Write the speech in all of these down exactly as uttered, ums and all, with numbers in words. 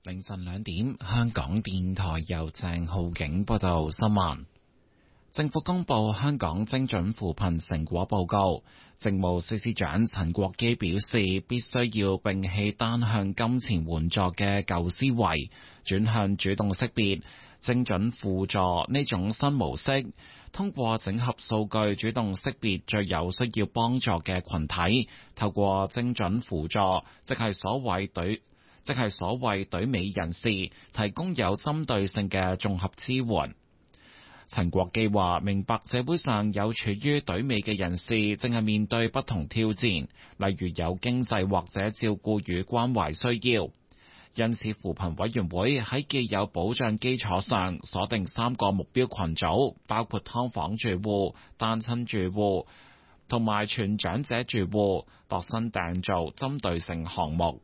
凌晨兩點，香港電台由鄭浩景報道新聞。政府公布香港精準扶貧成果報告，政務司司長陳國基表示，必須要摒棄單向金錢援助嘅舊思維，轉向主動識別、精準輔助呢種新模式，通過整合數據，主動識別最有需要幫助嘅群體，透過精準輔助，即係所謂隊，即係所謂隊尾人士，提供有針對性嘅綜合支援。陳國基話：明白社會上有處於隊尾嘅人士，正係面對不同挑戰，例如有經濟或者照顧與關懷需要。因此，扶貧委員會喺既有保障基礎上，鎖定三個目標群組，包括劏房住戶、單親住戶同埋全長者住戶，度身訂造針對性項目。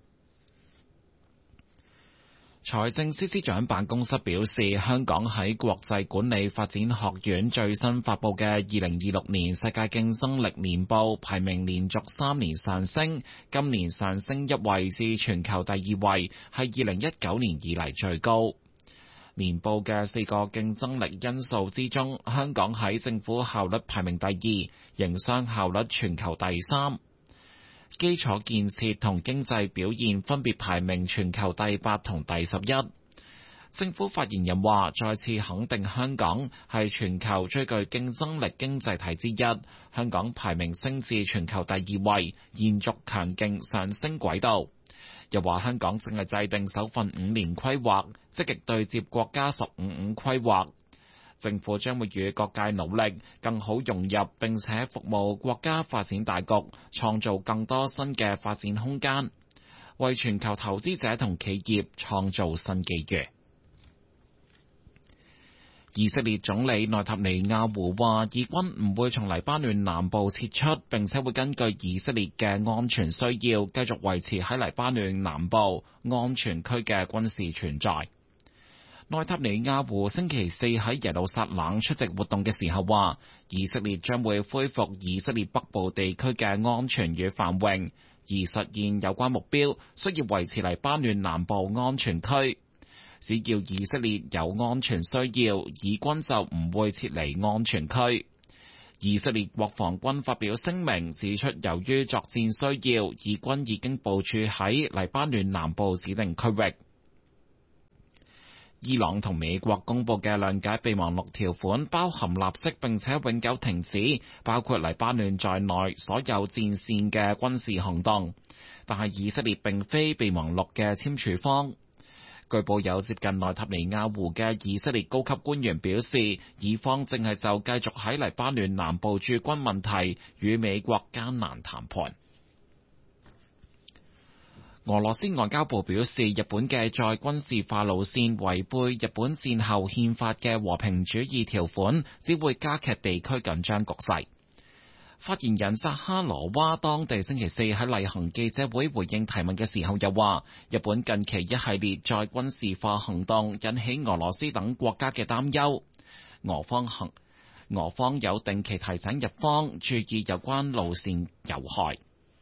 財政司司長辦公室表示，香港喺國際管理發展學院最新發布嘅二零二六年世界競爭力年報排名連續三年上升，今年上升一位至全球第二位，係二零一九年以嚟最高。年報嘅四個競爭力因素之中，香港喺政府效率排名第二，營商效率全球第三。基礎建設同經濟表現分別排名全球第八同第十一。政府發言人話，再次肯定香港係全球最具競爭力經濟體之一，香港排名升至全球第二位，延續強勁上升軌道。又話香港正係制定首份五年規劃，積極對接國家十五五規劃。政府將會與各界努力，更好融入並且服務國家發展大局，創造更多新嘅發展空間，為全球投資者同企業創造新機遇。以色列總理內塔尼亞胡話，以軍唔會從黎巴嫩南部撤出，並且會根據以色列嘅安全需要，繼續維持喺黎巴嫩南部安全區嘅軍事存在。內塔尼亞胡星期四喺耶路撒冷出席活動嘅時候話，以色列將會恢復以色列北部地區嘅安全與繁榮，而實現有關目標需要維持黎巴嫩南部安全區。只要以色列有安全需要，以軍就唔會撤離安全區。以色列國防軍發表聲明指出，由於作戰需要，以軍已經部署喺黎巴嫩南部指定區域。伊朗同美國公布嘅諒解備忘錄條款包含立即並且永久停止包括黎巴嫩在內所有戰線嘅軍事行動，但係以色列並非備忘錄嘅簽署方。據報有接近內塔尼亞胡嘅以色列高級官員表示，以方正係就繼續喺黎巴嫩南部駐軍問題與美國艱難談判。俄羅斯外交部表示，日本嘅再軍事化路線違背日本戰後憲法嘅和平主義條款，只會加劇地區緊張局勢。發言人扎哈羅娃當地星期四喺例行記者會回應提問嘅時候又話，日本近期一系列再軍事化行動引起俄羅斯等國家嘅擔憂，俄方行俄方有定期提醒日方注意有關路線有害。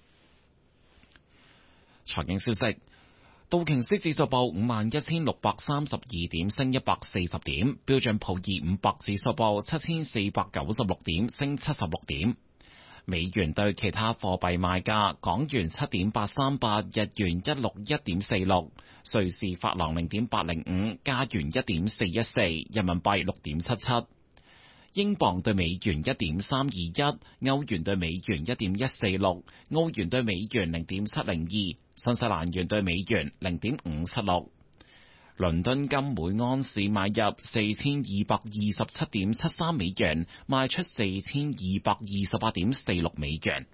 財經消息，道瓊斯指數報五萬一千六百三十二點，升一百四十點；標準普爾五百指數報七千四百九十六點，升七十六點。美元對其他貨幣賣價：港元七點八三八，日元一六一點四六，瑞士法郎零點八零五，加元一點四一四，人民幣六點七七。英鎊對美元一點三二一，歐元對美元一點一四六，澳元對美元零點七零二，新西蘭元對美元零點五七六。倫敦金每安士買入四千二百二十七點七三美元，賣出四千二百二十八點四六美元。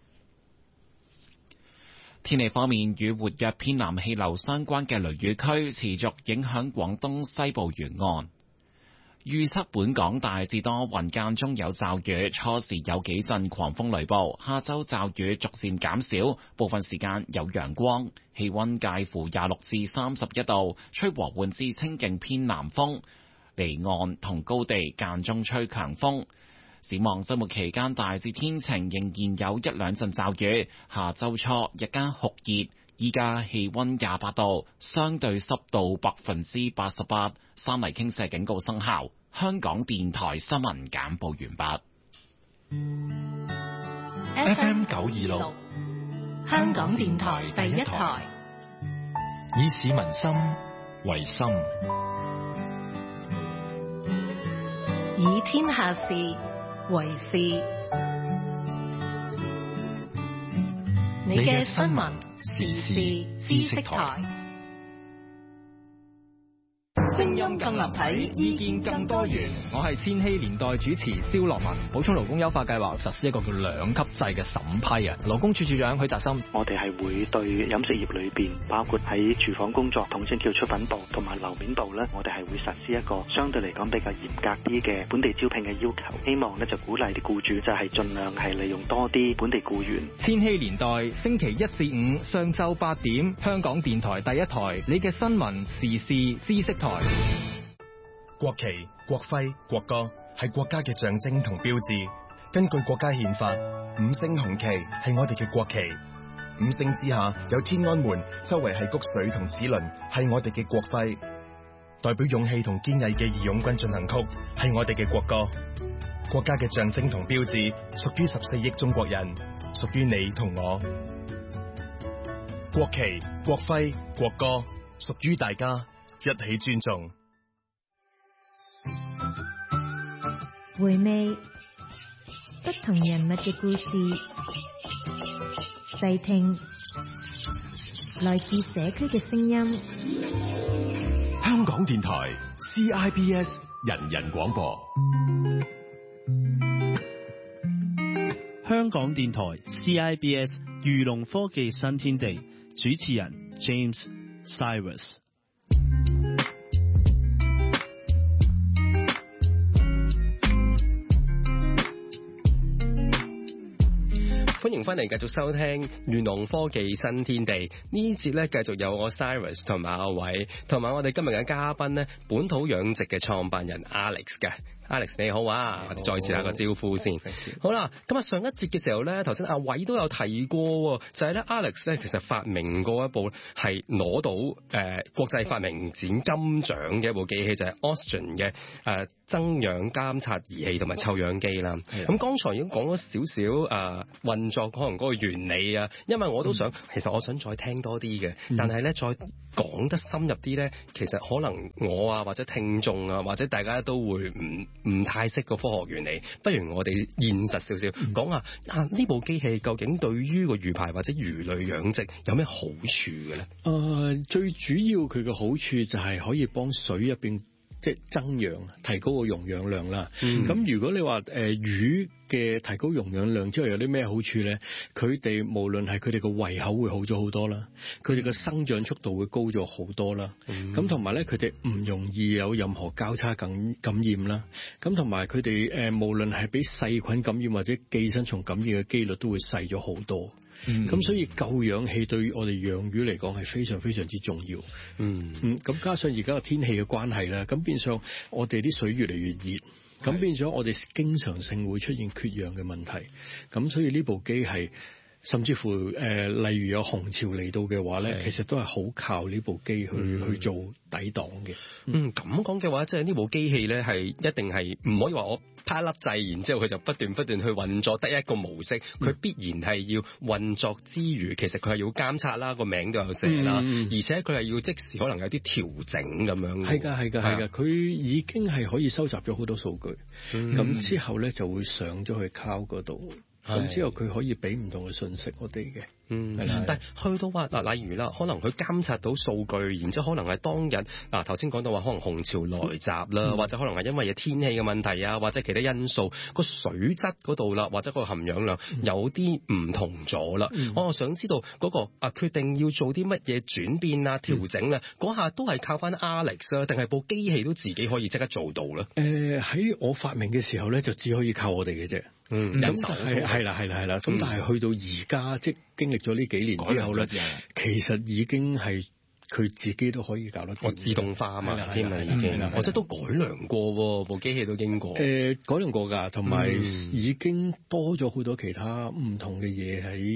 天氣方面，與活躍偏南氣流相關嘅雷雨區持續影響廣東西部沿岸。預測本港大致多雲，間中有驟雨，初時有幾陣狂風雷暴，下週驟雨逐漸減少，部分時間有陽光，氣溫介乎廿六至三十一度，吹和緩至清勁偏南風，離岸同高地間中吹強風。展望週末期間大致天晴，仍然有一兩陣驟雨，下週初日間酷熱， 依家氣溫廿八度，相對濕度百分之八十八，山泥傾瀉警告生效。香港電台新聞簡報完畢。 F M 九二六，香港電台第一台，以市民心為心，以天下事為事。你嘅新聞時事知識台，聲音更立體，意見更多元。 我係千禧年代主持蕭樂文。補充勞工優化計劃實施一個叫兩級制嘅審批啊。勞工處處長許達森， 我哋係會對飲食業裏邊，包括喺廚房工作，統稱叫出品部同埋樓面部咧，我哋係會實施一個相對嚟講比較嚴格啲嘅本地招聘嘅要求。希望咧就鼓勵啲僱主就係盡量係利用多啲本地僱員。 千禧年代星期一至五上晝八點，香港電台第一台，你嘅新聞時事知識台。 國旗、國徽、國歌係國家嘅象徵同標誌。根據國家憲法，五星紅旗係我哋嘅國旗。五星之下有天安門，周圍係穀穗同齒輪，係我哋嘅國徽。代表勇氣同堅毅嘅義勇軍進行曲係我哋嘅國歌。國家嘅象徵同標誌屬於十四億中國人，屬於你同我。國旗、國徽、國歌屬於大家，一起尊重。 回味不同人物嘅故事，細聽來自社區嘅聲音。 香港電台 C I B S 人人廣播， 香港電台 C I B S 漁農科技新天地，主持人 James Cyrus。 歡迎翻嚟，繼續收聽漁農科技新天地。呢節咧，繼續有我 Cyrus 同埋阿偉，同埋我哋今日嘅嘉賓咧，本土養殖嘅創辦人 Alex 嘅。Alex 你好啊，我哋再次打個招呼先。好啦，咁啊上一節嘅時候咧，頭先阿偉都有提過，就係、是、咧 Alex 咧其實發明過一部係攞到誒、呃、國際發明展金獎嘅一部機器，就係、是、Austin 嘅誒、呃、增氧監察儀器同埋臭氧機啦。咁剛才已經講咗少少誒運作可能嗰個原理啊，因為我都想、嗯、其實我想再聽多啲嘅，但係咧再講得深入啲咧，其實可能我啊或者聽眾啊或者大家都會唔唔太識個科學原理，不如我哋現實少少講下啊呢部機器究竟對於個魚排或者魚類養殖有咩好處嘅咧？ 誒、呃，最主要佢嘅好處就係可以幫水入邊即係增氧，提高個容氧量啦。咁、嗯、如果你話誒、呃、魚嘅提高容氧量之後有啲咩好處咧？佢哋無論係佢哋個胃口會好咗好多啦，佢哋嘅生長速度會高咗好多啦。咁同埋咧，佢哋唔容易有任何交叉感感染啦。咁同埋佢哋誒無論係俾細菌感染或者寄生蟲感染嘅機率都會細咗好多。咁、嗯、所以夠氧氣對於我哋養魚嚟講係非常非常之重要。嗯嗯，咁加上而家個天氣嘅關係啦，咁變相我哋啲水越嚟越熱，咁變咗我哋經常性會出現缺氧嘅問題。咁所以呢部機係甚至乎誒、呃，例如有紅潮嚟到嘅話咧，其實都係好靠呢部機去、嗯、去做抵擋嘅。 嗯，咁講嘅話，即係呢部機器咧係一定係唔可以話我拍一粒掣，然之後佢就不斷不斷去運作得一個模式。佢、嗯、必然係要運作之餘，其實佢係要監察啦，個名都有寫啦、嗯，而且佢係要即時可能有啲調整咁樣。 係㗎，係㗎，係㗎，佢已經係可以收集咗好多數據，咁、嗯、之後咧就會上咗去 cloud 嗰度。咁之後佢可以俾唔同嘅信息我哋嘅，嗯， 但係去到話嗱，例如啦，可能佢監察到數據，然之後可能係當日嗱頭先講到話可能紅潮來襲啦、嗯，或者可能係因為有天氣嘅問題啊，或者其他因素，個水質嗰度啦，或者個含氧量有啲唔同咗啦、嗯。我想知道嗰、嗰個啊決定要做啲乜嘢轉變啊、調整啊，嗰、嗯、下都係靠翻 Alex 啊，定係部機器都自己可以即刻做到咧？誒、 呃，喺我發明嘅時候咧，就只可以靠我哋嘅啫。 嗯， 咁係係啦係啦係啦，咁、嗯、但係去到而家即係經歷咗呢幾年之後咧，其實已經係佢自己都可以搞得掂。我自動化啊嘛，添啊已經，我覺得都改良過部機器都經過。誒、呃，改良過㗎，同埋已經多咗好多其他唔同嘅嘢喺入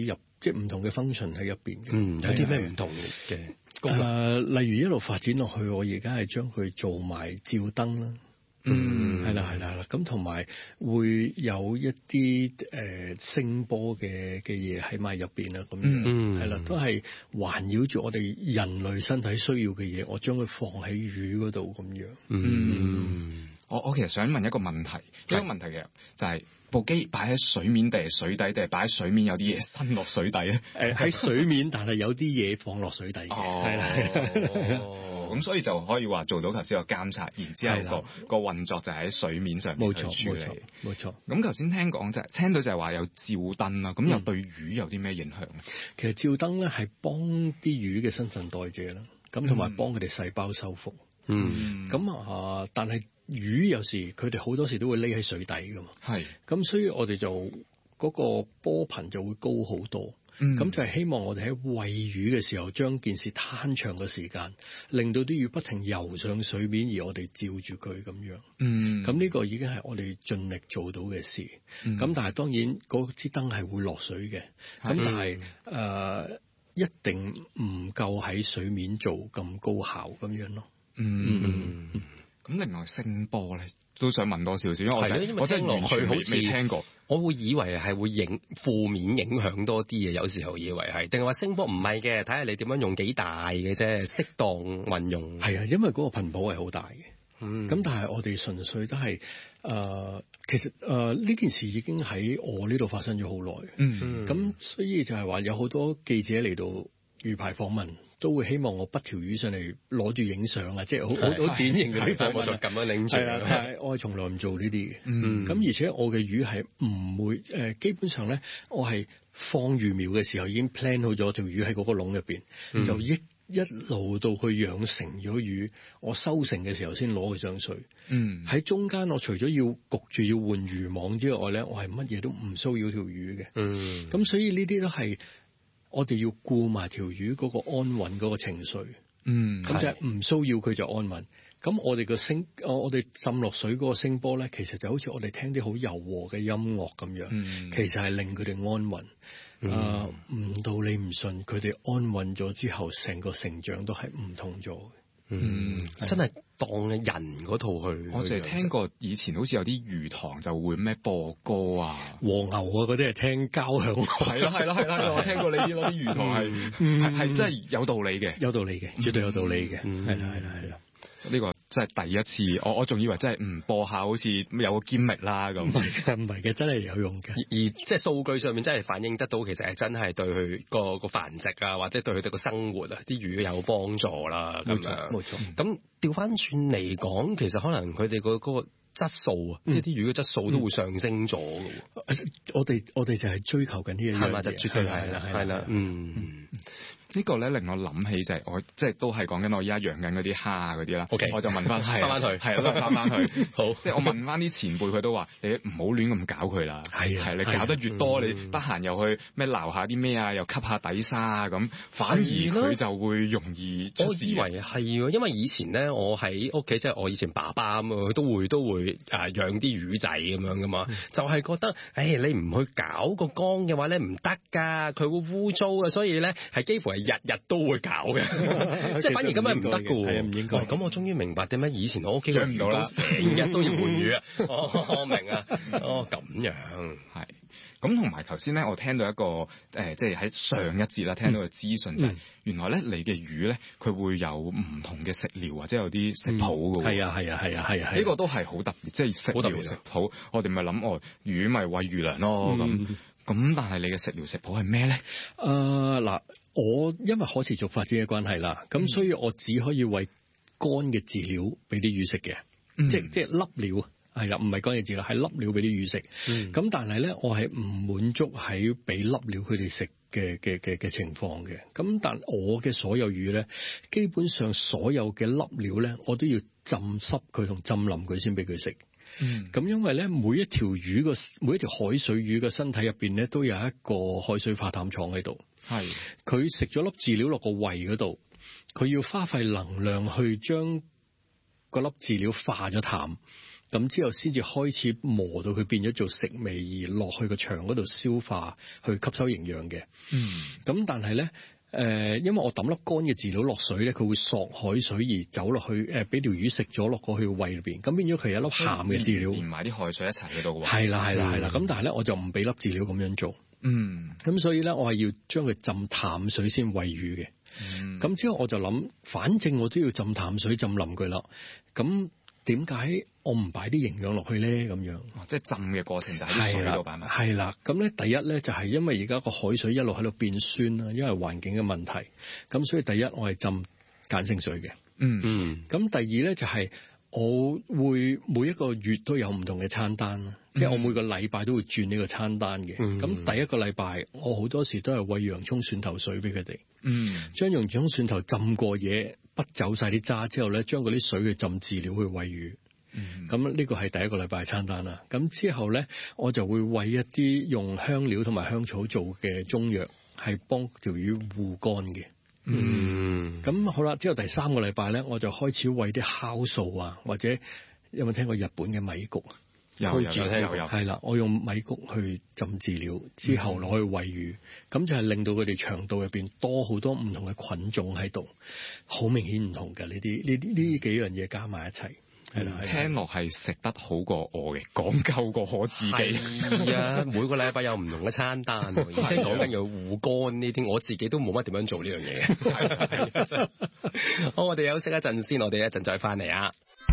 即係唔同嘅 function 喺入邊嘅。 嗯，有啲咩唔同嘅功能？ 誒，例如一路發展落去，我而家係將佢做埋照燈啦。嗯，係啦，係啦，係啦，咁同埋會有一啲誒、呃、聲波嘅嘅嘢喺埋入邊啦，咁樣係啦，都係環繞住我哋人類身體需要嘅嘢，我將佢放喺魚嗰度咁樣。 嗯，我我其實想問一個問題，呢個問題嘅就係、是、部機擺喺水面定係水底，定係擺喺水面有啲嘢伸落水底咧？ 誒喺水面，但係有啲嘢放落水底嘅。係啦。 哦。咁所以就可以話做到頭先個監察，然之後個個運作就喺水面上面去處理。冇錯， 冇錯。 咁頭先聽講就係聽到就係話有照燈啦，咁又對魚有啲咩影響咧？ 其實照燈咧係幫啲魚嘅新陳代謝啦，咁同埋幫佢哋細胞修復。嗯。咁啊、呃，但係魚有時佢哋好多時都會匿喺水底噶嘛。係。咁所以我哋就嗰個波頻就會高好多。咁、嗯、就係希望我哋喺餵魚嘅時候，將件事攤長嘅時間，令到啲魚不停游上水面，而我哋照住佢咁樣。嗯，咁呢個已經係我哋盡力做到嘅事。咁、嗯、但係當然嗰支燈係會落水嘅。咁、嗯、但係誒、呃，一定唔夠喺水面做咁高效咁樣咯。 嗯，咁、嗯、另外聲波咧，都想問多少少，因為我係因為我真係完全未未聽過， 我會以為係會影負面影響多啲嘅，有時候以為係，定係話聲波唔係嘅，睇下你點樣用幾大嘅啫，適當運用。係啊， 因為嗰個頻譜係好大嘅，嗯，咁但係我哋純粹都係誒、呃，其實誒呢、呃、件事已經喺我呢度發生咗好耐，嗯，咁所以就係話有好多記者嚟到魚排訪問。都會希望我滗條魚上嚟攞住影相啊，即係好好好典型嘅啲訪問。我就咁樣拎住。係啦，但係我係從來唔做呢啲嘅。嗯。咁而且我嘅魚係唔會誒、呃，基本上咧，我係放魚苗嘅時候已經 plan 好咗條魚喺嗰個籠入邊，嗯、就一一路到去養成咗魚，我收成嘅時候先攞佢上水。嗯。喺中間，我除咗要焗住要換魚網之外咧，我係乜嘢都唔騷擾條魚嘅。嗯。咁所以呢啲都係。我哋要顧埋條魚嗰個安穩嗰個情緒，嗯，咁就係唔騷擾佢就安穩。咁我哋個聲，我我哋浸落水嗰個聲波咧，其實就好似我哋聽啲好柔和嘅音樂咁樣，嗯、其實係令佢哋安穩。嗯、啊，唔到你唔信，佢哋安穩咗之後，成個成長都係唔同咗嘅。 嗯，真係當人嗰套去。 我淨係聽過以前好似有啲魚塘就會咩播歌啊、 和牛啊嗰啲係聽交響。 係啦係啦係啦，我聽過你啲咯，啲魚塘係係係真係有道理嘅， 有道理嘅，絕對有道理嘅。係啦係啦係啦， 呢個真係第一次，我我仲以為真係唔播下好似有個揭秘啦咁。唔係嘅，唔係嘅，真係有用嘅。 而即係數據上面真係反映得到，其實係真係對佢個個繁殖啊，或者對佢哋個生活啊，啲魚有幫助啦。咁樣冇錯。咁調翻轉嚟講，其實可能佢哋個嗰個質素啊，嗯、即係啲魚嘅質素都會上升咗嘅。 嗯、我哋我哋就係追求緊呢樣嘢，係咪？就絕對係啦，係啦，嗯。嗯呢個咧令我諗起就係我即係都係講緊我依家養緊嗰啲蝦嗰啲啦。 OK， 我就問翻係翻翻去， 係啦，翻翻去。好，即係我問翻啲前輩，佢都話你唔好亂咁搞佢啦。係係，你搞得越多，你得閒又去咩撈下啲咩啊，又吸下底沙啊咁，反而佢就會容易。 我以為係，因為以前咧，我喺屋企即係我以前爸爸咁啊，都會都會誒養啲魚仔咁樣噶嘛，就係覺得誒你唔去搞個缸嘅話咧唔得㗎，佢會污糟嘅，所以咧係幾乎係。日日都會搞嘅，即係反而咁樣唔得嘅喎。係啊，唔應該。咁我終於明白點解以前我屋企養唔到啦，成日都要換魚啊。哦，我明啊。哦，咁樣係。咁同埋頭先咧，我聽到一個誒，即係喺上一節啦，聽到嘅資訊就係原來咧，你嘅魚咧，佢會有唔同嘅食療或者有啲食譜嘅喎。 係啊，係啊，係啊，係啊。 呢個都係好特別，即係食療食譜。我哋咪諗哦，魚咪餵魚糧咯咁。咁但係你嘅食療食譜係咩咧？ 誒嗱、呃，我因為可持續發展嘅關係啦，咁、嗯、所以我只可以餵乾嘅飼料俾啲魚食嘅、嗯，即即粒料係啦，唔係乾嘅飼料，係粒料俾啲魚食。咁、嗯、但係咧，我係唔滿足喺俾粒料佢哋食嘅嘅嘅嘅情況嘅。咁但我嘅所有魚咧，基本上所有嘅粒料咧，我都要浸濕佢同浸腍佢先俾佢食。嗯，咁因為咧，每一條魚個每一條海水魚嘅身體入邊咧，都有一個海水化淡廠喺度。係，佢食咗粒飼料落個胃嗰度，佢要花費能量去將個粒飼料化咗淡， 咁之後先至開始磨到佢變咗做食味，而落去個腸嗰度消化，去吸收營養嘅。 嗯， 咁但係咧，誒、呃，因為我抌粒乾嘅飼料落水咧，佢會索海水而走落去，誒、呃，俾條魚食咗落過去胃裏邊，咁變咗佢有一粒鹹嘅飼料， 連埋啲海水一齊喺度嘅。 係啦，係啦，係啦。咁、嗯、但係咧，我就唔俾粒飼料咁樣做。 嗯， 咁所以咧，我係要將佢浸淡水先餵魚嘅。咁、嗯、之後我就諗，反正我都要浸淡水浸腍佢啦。咁點解我唔擺啲營養落去咧？咁樣， 哦、即係浸嘅過程就喺啲水度擺埋。 係啦，咁咧第一咧就係因為而家個海水一路喺度變酸啦，因為環境嘅問題。咁所以第一我係浸鹼性水嘅。 嗯嗯。 咁第二咧就係我會每一個月都有唔同嘅餐單啦，即係我每個禮拜都會轉呢個餐單嘅。咁、嗯、第一個禮拜我好多時都係餵洋葱蒜頭水俾佢哋。嗯，將洋葱蒜頭浸過嘢，剝走晒啲渣之後咧，將嗰啲水去浸飼料去餵魚。咁呢、嗯、個係第一個禮拜餐單啦。咁之後咧，我就會餵一啲用香料同埋香草做嘅中藥，係幫條魚護肝嘅。嗯，咁好啦，之後第三個禮拜咧，我就開始餵啲酵素啊，或者有冇聽過日本嘅米谷？ 有有有有， 係啦，我用米谷去浸飼料之後攞去餵魚，咁、嗯、就係令到佢哋腸道入邊多好多唔同嘅菌種喺度，好明顯唔同嘅呢啲呢啲呢幾樣嘢加埋一齊。係啦， 聽落係食得好過我嘅，講究過我自己。 係啊，每個禮拜有唔同嘅餐單，而且講緊要護肝呢啲，我自己都冇乜點樣做呢樣嘢嘅。好，我哋休息一陣先，我哋一陣再翻嚟啊。